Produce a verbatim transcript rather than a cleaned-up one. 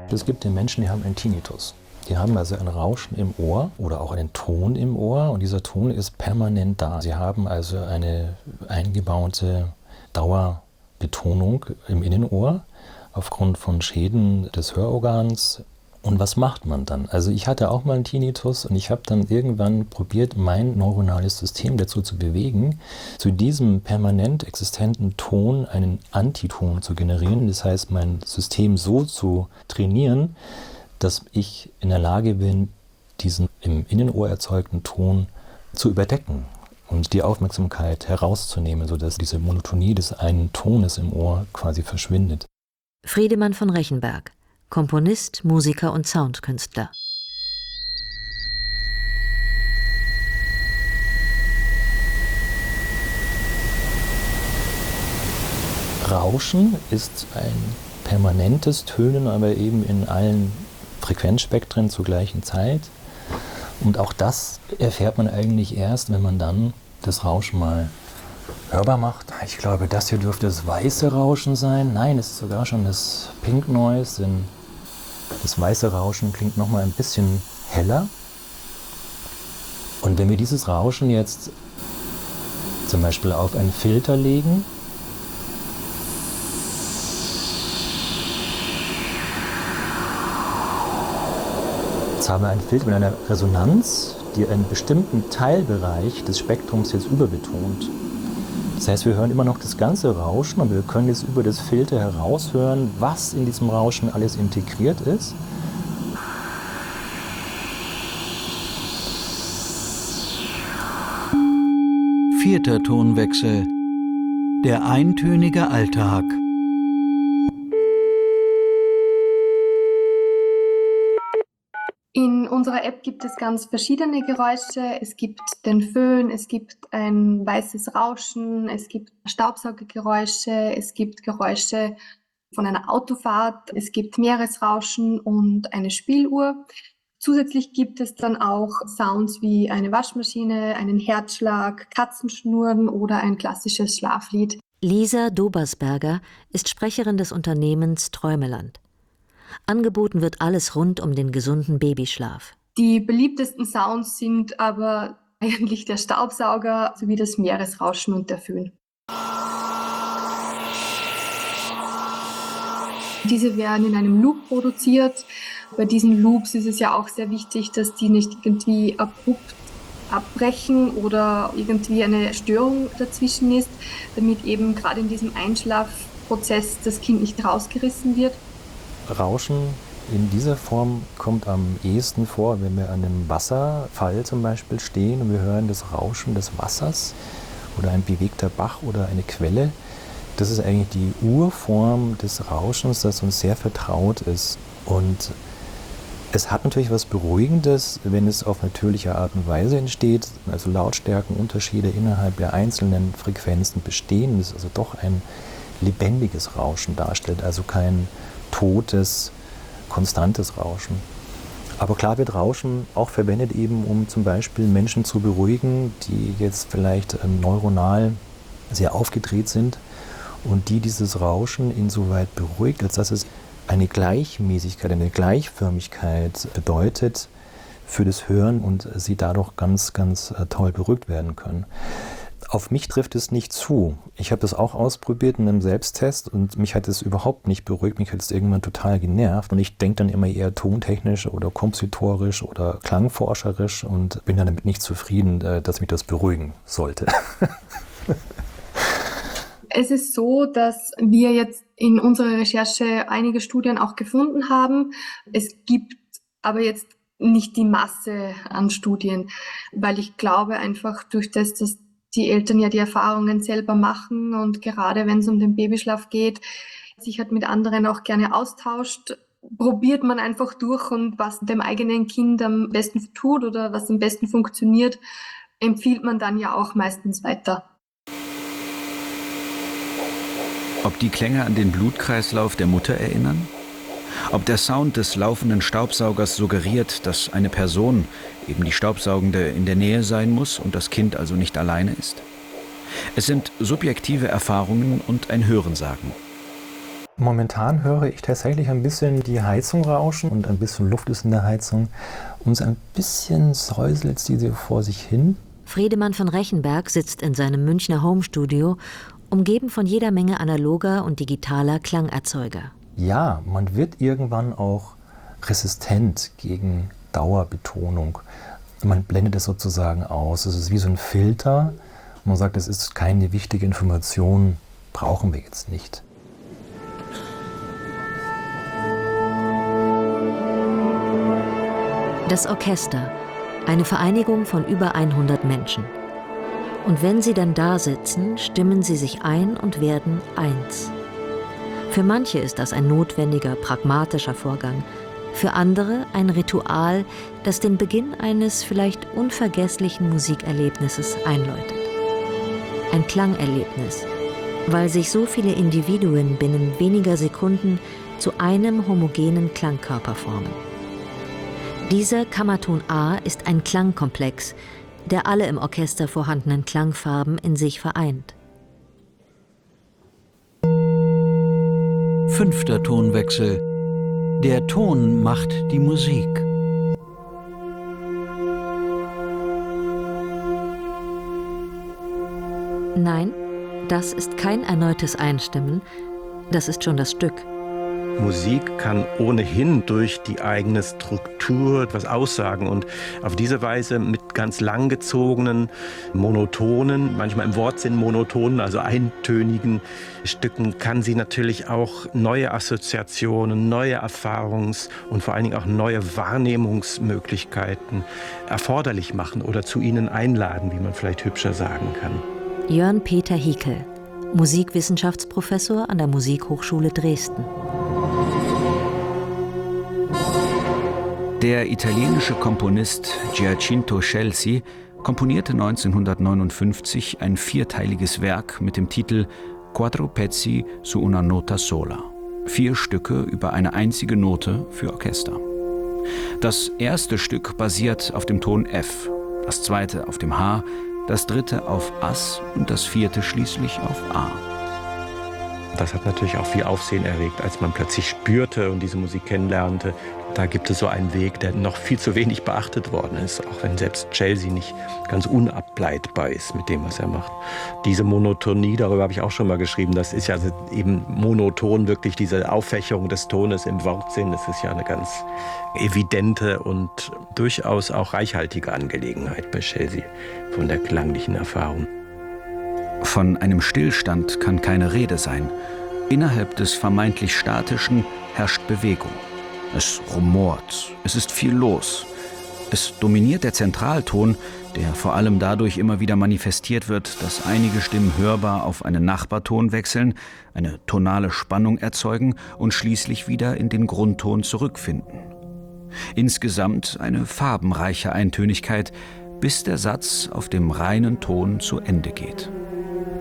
Es gibt den Menschen, die haben einen Tinnitus. Die haben also ein Rauschen im Ohr oder auch einen Ton im Ohr und dieser Ton ist permanent da. Sie haben also eine eingebaute Dauerbetonung im Innenohr aufgrund von Schäden des Hörorgans. Und was macht man dann? Also ich hatte auch mal einen Tinnitus und ich habe dann irgendwann probiert, mein neuronales System dazu zu bewegen, zu diesem permanent existenten Ton einen Antiton zu generieren. Das heißt, mein System so zu trainieren, dass ich in der Lage bin, diesen im Innenohr erzeugten Ton zu überdecken und die Aufmerksamkeit herauszunehmen, sodass diese Monotonie des einen Tones im Ohr quasi verschwindet. Friedemann von Rechenberg, Komponist, Musiker und Soundkünstler. Rauschen ist ein permanentes Tönen, aber eben in allen Frequenzspektren zur gleichen Zeit. Und auch das erfährt man eigentlich erst, wenn man dann das Rauschen mal hörbar macht. Ich glaube, das hier dürfte das weiße Rauschen sein. Nein, es ist sogar schon das Pink Noise, denn das weiße Rauschen klingt noch mal ein bisschen heller. Und wenn wir dieses Rauschen jetzt zum Beispiel auf einen Filter legen, jetzt haben wir einen Filter mit einer Resonanz, die einen bestimmten Teilbereich des Spektrums jetzt überbetont. Das heißt, wir hören immer noch das ganze Rauschen, aber wir können jetzt über das Filter heraushören, was in diesem Rauschen alles integriert ist. Vierter Tonwechsel. Der eintönige Alltag. In unserer App gibt es ganz verschiedene Geräusche. Es gibt den Föhn, es gibt ein weißes Rauschen, es gibt Staubsaugergeräusche, es gibt Geräusche von einer Autofahrt, es gibt Meeresrauschen und eine Spieluhr. Zusätzlich gibt es dann auch Sounds wie eine Waschmaschine, einen Herzschlag, Katzenschnurren oder ein klassisches Schlaflied. Lisa Dobersberger ist Sprecherin des Unternehmens Träumeland. Angeboten wird alles rund um den gesunden Babyschlaf. Die beliebtesten Sounds sind aber eigentlich der Staubsauger sowie das Meeresrauschen und der Föhn. Diese werden in einem Loop produziert. Bei diesen Loops ist es ja auch sehr wichtig, dass die nicht irgendwie abrupt abbrechen oder irgendwie eine Störung dazwischen ist, damit eben gerade in diesem Einschlafprozess das Kind nicht rausgerissen wird. Rauschen in dieser Form kommt am ehesten vor, wenn wir an einem Wasserfall zum Beispiel stehen und wir hören das Rauschen des Wassers oder ein bewegter Bach oder eine Quelle. Das ist eigentlich die Urform des Rauschens, das uns sehr vertraut ist. Und es hat natürlich was Beruhigendes, wenn es auf natürliche Art und Weise entsteht, also Lautstärkenunterschiede innerhalb der einzelnen Frequenzen bestehen, das also doch ein lebendiges Rauschen darstellt, also kein totes, konstantes Rauschen. Aber klar wird Rauschen auch verwendet eben, um zum Beispiel Menschen zu beruhigen, die jetzt vielleicht ähm, neuronal sehr aufgedreht sind und die dieses Rauschen insoweit beruhigt, als dass es eine Gleichmäßigkeit, eine Gleichförmigkeit bedeutet für das Hören und sie dadurch ganz, ganz äh, toll beruhigt werden können. Auf mich trifft es nicht zu. Ich habe das auch ausprobiert in einem Selbsttest und mich hat es überhaupt nicht beruhigt. Mich hat es irgendwann total genervt und ich denke dann immer eher tontechnisch oder kompositorisch oder klangforscherisch und bin dann damit nicht zufrieden, dass mich das beruhigen sollte. Es ist so, dass wir jetzt in unserer Recherche einige Studien auch gefunden haben. Es gibt aber jetzt nicht die Masse an Studien, weil ich glaube einfach durch das, dass die Eltern ja die Erfahrungen selber machen und gerade wenn es um den Babyschlaf geht, sich halt mit anderen auch gerne austauscht, probiert man einfach durch und was dem eigenen Kind am besten tut oder was am besten funktioniert, empfiehlt man dann ja auch meistens weiter. Ob die Klänge an den Blutkreislauf der Mutter erinnern? Ob der Sound des laufenden Staubsaugers suggeriert, dass eine Person, eben die Staubsaugende, in der Nähe sein muss und das Kind also nicht alleine ist? Es sind subjektive Erfahrungen und ein Hörensagen. Momentan höre ich tatsächlich ein bisschen die Heizung rauschen und ein bisschen Luft ist in der Heizung und so ein bisschen säuselt sie so vor sich hin. Friedemann von Rechenberg sitzt in seinem Münchner Homestudio, umgeben von jeder Menge analoger und digitaler Klangerzeuger. Ja, man wird irgendwann auch resistent gegen Dauerbetonung. Man blendet es sozusagen aus. Es ist wie so ein Filter. Man sagt, es ist keine wichtige Information, brauchen wir jetzt nicht. Das Orchester, eine Vereinigung von über hundert Menschen. Und wenn sie dann da sitzen, stimmen sie sich ein und werden eins. Für manche ist das ein notwendiger, pragmatischer Vorgang. Für andere ein Ritual, das den Beginn eines vielleicht unvergesslichen Musikerlebnisses einläutet. Ein Klangerlebnis, weil sich so viele Individuen binnen weniger Sekunden zu einem homogenen Klangkörper formen. Dieser Kammerton A ist ein Klangkomplex, der alle im Orchester vorhandenen Klangfarben in sich vereint. Fünfter Tonwechsel. Der Ton macht die Musik. Nein, das ist kein erneutes Einstimmen, das ist schon das Stück. Musik kann ohnehin durch die eigene Struktur etwas aussagen und auf diese Weise mit ganz langgezogenen, monotonen, manchmal im Wortsinn monotonen, also eintönigen Stücken kann sie natürlich auch neue Assoziationen, neue Erfahrungs- und vor allen Dingen auch neue Wahrnehmungsmöglichkeiten erforderlich machen oder zu ihnen einladen, wie man vielleicht hübscher sagen kann. Jörn Peter Hiekel, Musikwissenschaftsprofessor an der Musikhochschule Dresden. Der italienische Komponist Giacinto Scelsi komponierte neunzehnhundertneunundfünfzig ein vierteiliges Werk mit dem Titel Quattro pezzi su una nota sola. Vier Stücke über eine einzige Note für Orchester. Das erste Stück basiert auf dem Ton F, das zweite auf dem H, das dritte auf As und das vierte schließlich auf A. Das hat natürlich auch viel Aufsehen erregt, als man plötzlich spürte und diese Musik kennenlernte. Da gibt es so einen Weg, der noch viel zu wenig beachtet worden ist, auch wenn selbst Scelsi nicht ganz unableitbar ist mit dem, was er macht. Diese Monotonie, darüber habe ich auch schon mal geschrieben, das ist ja eben monoton, wirklich diese Auffächerung des Tones im Wortsinn. Das ist ja eine ganz evidente und durchaus auch reichhaltige Angelegenheit bei Scelsi von der klanglichen Erfahrung. Von einem Stillstand kann keine Rede sein. Innerhalb des vermeintlich Statischen herrscht Bewegung. Es rumort, es ist viel los. Es dominiert der Zentralton, der vor allem dadurch immer wieder manifestiert wird, dass einige Stimmen hörbar auf einen Nachbarton wechseln, eine tonale Spannung erzeugen und schließlich wieder in den Grundton zurückfinden. Insgesamt eine farbenreiche Eintönigkeit, bis der Satz auf dem reinen Ton zu Ende geht.